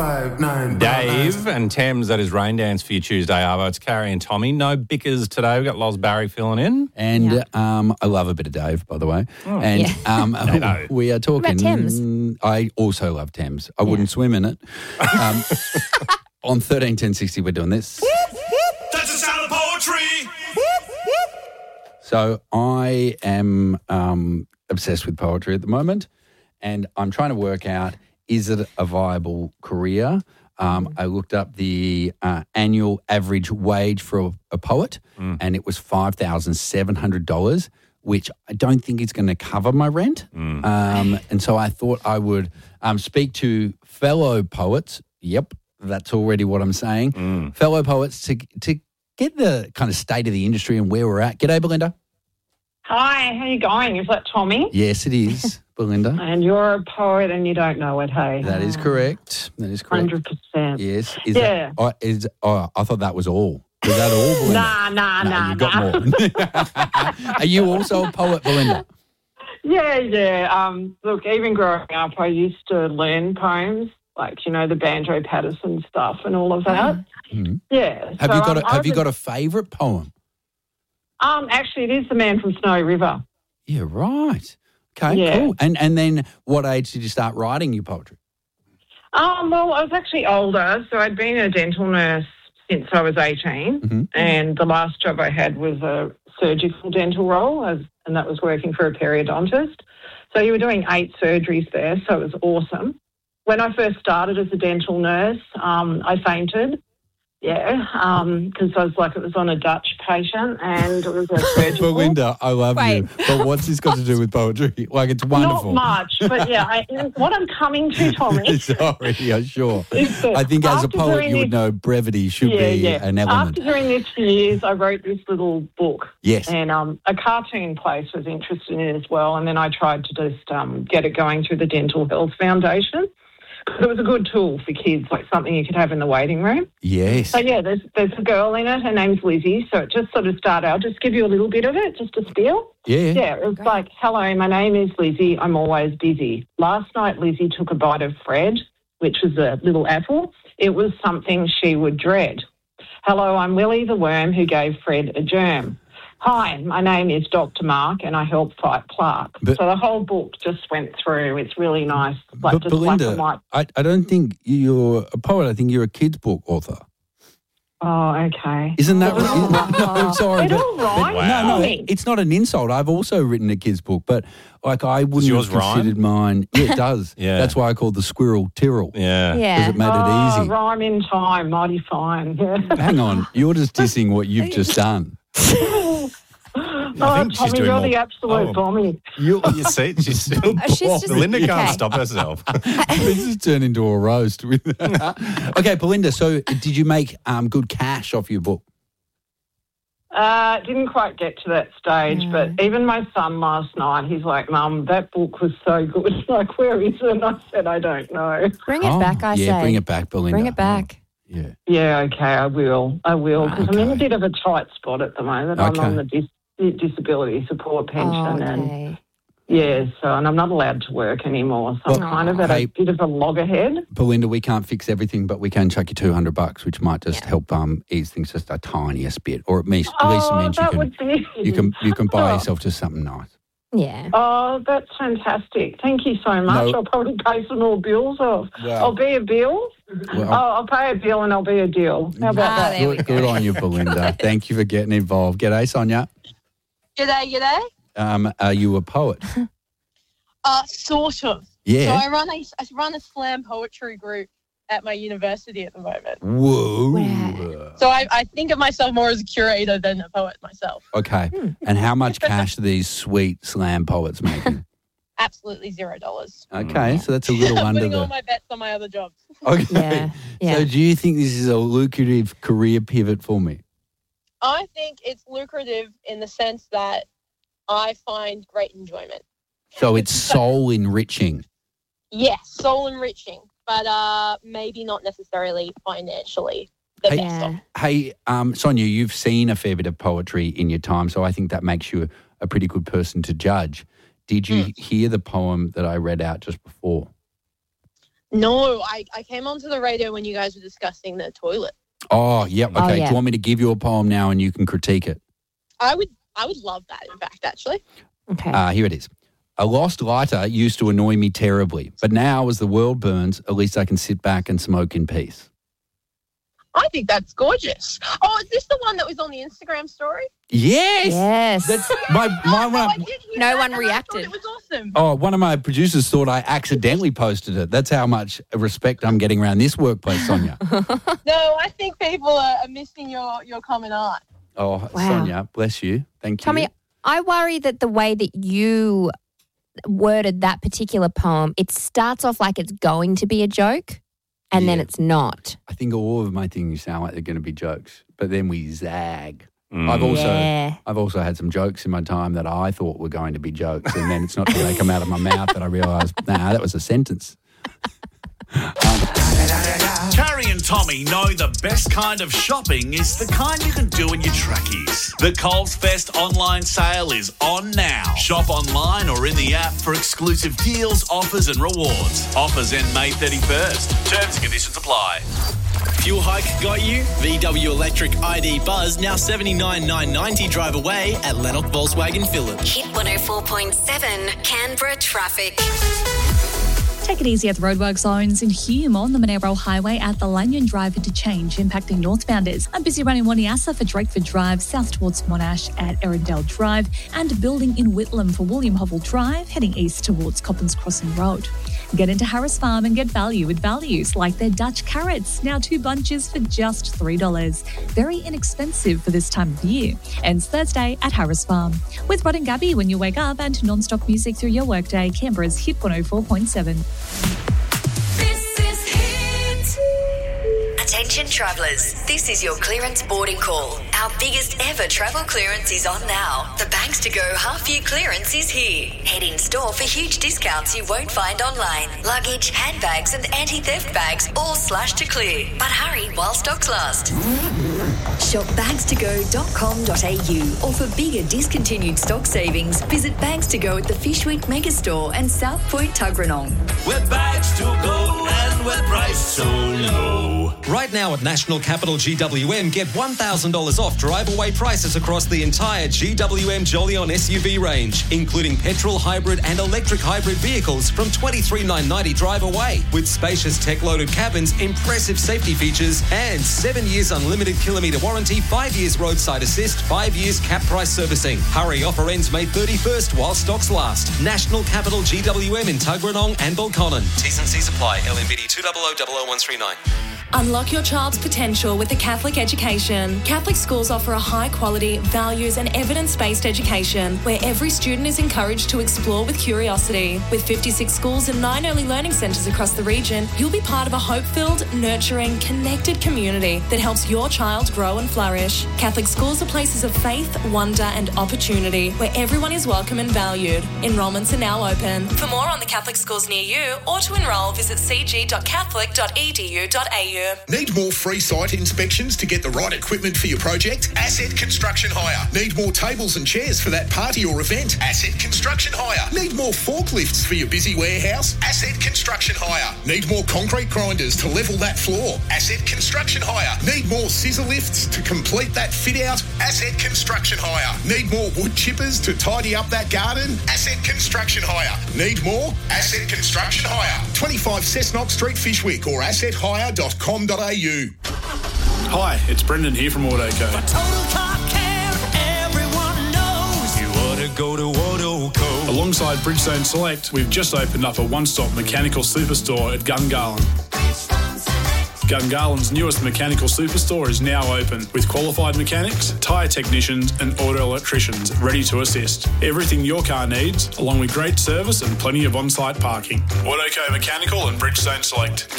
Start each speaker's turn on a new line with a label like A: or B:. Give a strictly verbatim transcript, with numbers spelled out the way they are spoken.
A: five, nine.
B: Dave and Thames, that is Rain Dance for you Tuesday, Arvo. It's Carrie and Tommy. No bickers today. We've got Loz Barry filling in.
C: And
D: Yeah.
C: um, I love a bit of Dave, by the way. And
D: Yeah.
C: um,
B: know.
C: we are talking.
D: What about Thames?
C: I also love Thames. I wouldn't swim in it. Um, on thirteen ten sixty, we're doing this.
A: That's the sound of poetry.
C: So I am um, obsessed with poetry at the moment, and I'm trying to work out, is it a viable career? Um, I looked up the uh, annual average wage for a, a poet, and it was five thousand seven hundred dollars, which I don't think is going to cover my rent. Um, and so I thought I would um, speak to fellow poets. Yep, that's already what I'm saying. Fellow poets to to get the kind of state of the industry and where we're at. G'day, Belinda.
E: Hi, how you going? Is that Tommy?
C: Yes, it is, Belinda.
E: And you're a poet and you don't know it, hey?
C: That is correct. That is correct.
E: one hundred percent.
C: Yes. Is
E: Yeah.
C: That, oh, is, oh, I thought that was all. Is that all, Belinda?
E: Nah, nah,
C: No,
E: nah,
C: you got
E: nah.
C: more. Are you also a poet, Belinda?
E: Yeah, yeah. Um, look, even growing up, I used to learn poems, like, you know, the Banjo Patterson stuff and all of that.
C: Mhm.
E: Yeah.
C: Have
E: so,
C: you got
E: um,
C: a,
E: I
C: Have you
E: was-
C: got a favourite poem?
E: Um, actually, it is The Man from Snowy River.
C: Yeah, right. Okay,
E: Yeah.
C: cool. And and then what age did you start writing your poetry?
E: Um, well, I was actually older, so I'd been a dental nurse since I was eighteen,
C: Mhm.
E: and the last job I had was a surgical dental role, as, and that was working for a periodontist. So you were doing eight surgeries there, so it was awesome. When I first started as a dental nurse, um, I fainted. Yeah, because I was like, it was on a Dutch patient, and it was a surgical.
C: Belinda, I love
D: Wait.
C: you. But what's this got to do with poetry? Like, it's wonderful.
E: Not much, but yeah, I, what I'm coming to, Tommy,
C: Sorry, yeah, sure.
E: is that
C: I think as a
E: after
C: poet,
E: doing
C: you would
E: this-
C: know brevity should be an element.
E: After doing this for years, I wrote this little book.
C: Yes.
E: And um, a cartoon place was interested in it as well. And then I tried to just um, get it going through the Dental Health Foundation. It was a good tool for kids, like something you could have in the waiting room.
C: Yes.
E: So, yeah, there's there's a girl in it. Her name's Lizzie. So it just sort of started. I'll just give you a little bit of it, just a spiel.
C: Yeah.
E: Yeah, it was like, hello, my name is Lizzie. I'm always busy. Last night, Lizzie took a bite of Fred, which was a little apple. It was something she would dread. Hello, I'm Willie the worm who gave Fred a germ. Hi, my name is Doctor Mark and I help fight plaque.
C: But-
E: so the whole book just went through. It's really nice, like
C: But
E: just black and
C: Belinda,
E: white.
C: I, I don't think you're a poet. I think you're a kid's book author.
E: Oh, okay.
C: Isn't that right?
E: Oh.
C: No, I'm sorry.
E: It
C: but-
E: all rhymes.
C: No, no,
E: Tommy.
C: it's not an insult. I've also written a kid's book, but like I wouldn't
B: yours
C: have considered
B: rhyme?
C: mine. Yeah, it does.
B: Yeah.
C: That's why I called the squirrel Tyrrell.
B: Yeah.
C: Because
D: Yeah.
C: it made
E: Oh,
C: it easy.
E: rhyme in time, mighty fine. Yeah.
C: Hang on, you're just dissing what you've just done.
E: Oh,
B: think she's
E: Tommy,
B: doing
E: you're
B: more-
E: the absolute
B: Oh.
E: bommy.
C: You,
B: You see, she's still.
D: Oh, she's just-
B: Belinda can't
D: okay.
B: stop herself.
C: this has turned into a roast. With okay, Belinda. So, did you make um, good cash off your book?
E: Uh, didn't quite get to that stage,
D: Mm.
E: but even my son last night, he's like, Mum, that book was so good. Like, where is it? And I said, I don't know.
D: Bring it
C: Oh,
D: back, I
C: yeah,
D: say.
C: bring it back, Belinda.
D: Bring it back.
C: Yeah.
E: Yeah, okay, I will. I will. Because I'm in a
C: Okay.
E: bit of a tight spot at the moment. I'm
C: Okay.
E: on the dis- disability support pension.
D: Oh,
E: and
D: okay.
E: yeah, so, and I'm not allowed to work anymore. So
C: Well,
E: I'm kind of at
C: hey-
E: a bit of a loggerhead.
C: Belinda, we can't fix everything, but we can chuck you two hundred bucks, which might just
D: Yeah.
C: help um, ease things just a tiniest bit, or at least, at least it
E: Oh,
C: means you
E: that
C: can
E: would be...
C: you can you can buy
E: Oh.
C: yourself just something nice.
D: Yeah.
E: Oh, that's fantastic. Thank you so much.
C: No.
E: I'll probably pay some more bills off.
C: Well-
E: I'll be a bill.
C: Well,
E: Oh, I'll pay a bill and I'll be a deal. How about
D: Ah,
E: that?
D: there we
C: good,
D: go.
C: good on you, Belinda. Thank you for getting involved. G'day, Sonia.
F: G'day, g'day.
C: Um, are you a poet?
F: Uh, sort of. So
C: Yeah.
F: I run a I run a slam poetry group at my university at the moment.
C: Whoa.
D: Wow.
F: So I, I think of myself more as a curator than a poet myself.
C: Okay. And how much cash are these sweet slam poets making?
F: Absolutely zero dollars.
C: Okay, so that's a little
F: I'm
C: under
F: putting all
C: the.
F: my bets on my other jobs.
C: Okay.
D: Yeah. Yeah.
C: So, do you think this is a lucrative career pivot for me?
F: I think it's lucrative in the sense that I find great enjoyment.
C: So it's soul enriching.
F: Yes, soul enriching, but uh, maybe not necessarily financially the
C: Hey-
F: best
D: Yeah.
F: of.
C: Hey, um, Sonia, you've seen a fair bit of poetry in your time, so I think that makes you a, a pretty good person to judge. Did you hear the poem that I read out just before?
F: No, I, I came onto the radio when you guys were discussing the toilet.
C: Oh, yep.
D: Oh,
C: Okay.
D: yeah.
C: Do you want me to give you a poem now and you can critique it?
F: I would I would love that, in fact, actually.
D: Okay.
C: Uh, here it is. A lost lighter used to annoy me terribly, but now as the world burns, at least I can sit back and smoke in peace.
F: I think that's gorgeous. Oh, is this the one that was on the Instagram story?
C: Yes.
D: yes.
C: That's my my
F: Oh,
C: one.
F: I did hear
D: No
F: that,
D: one
F: and I thought
D: reacted.
F: It was awesome.
C: Oh, one of my producers thought I accidentally posted it. That's how much respect I'm getting around this workplace, Sonia.
F: No, I think people are, are missing your, your common art.
C: Oh,
D: Wow.
C: Sonia, bless you. Thank you.
D: Tommy, I worry that the way that you worded that particular poem, it starts off like it's going to be a joke and then
C: Yeah.
D: it's not.
C: I think all of my things sound like they're going to be jokes, but then we zag. I've also
D: yeah.
C: I've also had some jokes in my time that I thought were going to be jokes, and then it's not till they come out of my mouth that I realise, nah, that was a sentence.
A: Carrie and Tommy know the best kind of shopping is the kind you can do in your trackies. The Coles Fest online sale is on now. Shop online or in the app for exclusive deals, offers and rewards. Offers end May thirty-first. Terms and conditions apply.
G: Fuel hike got you? V W Electric I D Buzz now seventy-nine thousand nine hundred ninety dollars drive away at Lennox Volkswagen Phillip.
H: Hit one oh four point seven Canberra traffic.
I: Take it easy at the roadwork zones in Hume on the Monaro Highway at the Lanyon Drive interchange, impacting northbounders. A busy run in Waniassa for Drakeford Drive, south towards Monash at Erindale Drive, and building in Whitlam for William Hovell Drive, heading east towards Coppins Crossing Road. Get into Harris Farm and get value with values like their Dutch carrots, now two bunches for just three dollars. Very inexpensive for this time of year. Ends Thursday at Harris Farm. With Rod and Gabby when you wake up and non-stop music through your workday, Canberra's Hit one oh four point seven.
H: This is Hit. Attention travellers, this is your clearance boarding call. Our biggest ever travel clearance is on now. The Banks to Go half year clearance is here. Head in store for huge discounts you won't find online. Luggage, handbags and anti-theft bags all slashed to clear. But hurry while stocks last. Shop bags to go dot com dot a u or for bigger discontinued stock savings, visit Bags to Go at the Fishweek Megastore and South Point Tuggeranong.
A: We're bags to go and we're priced so low.
J: Right now at National Capital G W M, get one thousand dollars off drive-away prices across the entire G W M Jolion S U V range, including petrol, hybrid and electric hybrid vehicles from twenty-three thousand nine hundred ninety dollars drive away, with spacious tech-loaded cabins, impressive safety features and seven years unlimited kilometre warranty, five years roadside assist, five years cap price servicing. Hurry, offer ends May thirty-first while stocks last. National Capital G W M in Tuggeranong and Balconnen. T's and C's apply. L M B D two zero zero zero zero one three nine.
K: Unlock your child's potential with a Catholic education. Catholic schools offer a high-quality, values and evidence-based education where every student is encouraged to explore with curiosity. With fifty-six schools and nine early learning centres across the region, you'll be part of a hope-filled, nurturing, connected community that helps your child grow and flourish. Catholic schools are places of faith, wonder and opportunity where everyone is welcome and valued. Enrolments are now open. For more on the Catholic schools near you or to enrol, visit c g dot catholic dot e d u dot a u.
L: Need more free site inspections to get the right equipment for your project? Asset Construction Hire. Need more tables and chairs for that party or event? Asset Construction Hire. Need more forklifts for your busy warehouse? Asset Construction Hire. Need more concrete grinders to level that floor? Asset Construction Hire. Need more scissor lifts to complete that fit out? Asset Construction Hire. Need more wood chippers to tidy up that garden? Asset Construction Hire. Need more? Asset Construction Hire. twenty-five Cessnock Street, Fishwick or asset hire dot com dot a u.
M: Hi, it's Brendan here from Autoco.
A: For total car care, everyone knows you ought to go to Autoco.
M: Alongside Bridgestone Select, we've just opened up a one-stop mechanical superstore at Gungahlin. Gungahlин's newest mechanical superstore is now open with qualified mechanics, tyre technicians and auto electricians ready to assist. Everything your car needs, along with great service and plenty of on-site parking. Autoco Mechanical and Bridgestone Select,